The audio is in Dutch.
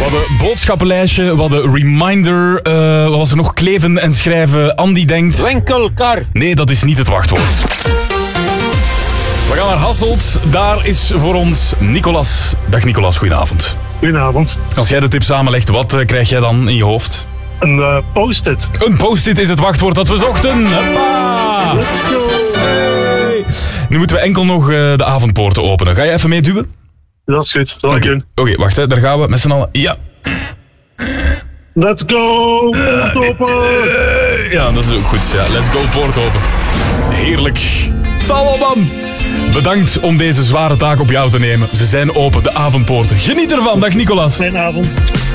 hadden boodschappenlijstje, we hadden reminder, wat was er nog? Kleven en schrijven, Andy denkt... Wenkelkar. Nee, dat is niet het wachtwoord. We gaan naar Hasselt, daar is voor ons Nicolas. Dag Nicolas, goedenavond. Goedenavond. Als jij de tip samenlegt, wat krijg jij dan in je hoofd? Een post-it. Een post-it is het wachtwoord dat we zochten. Hoppa! Let's go. Hey. Nu moeten we enkel nog de avondpoorten openen. Ga je even meeduwen? Dat is goed. Dat Oké, okay. Wacht, hè, daar gaan we met z'n allen. Ja. Let's go. Poort open. Ja, dat is ook goed. Ja, let's go, poort open. Heerlijk. Salomon! Bedankt om deze zware taak op jou te nemen. Ze zijn open, de avondpoorten. Geniet ervan. Dag Nicolas. Fijne avond.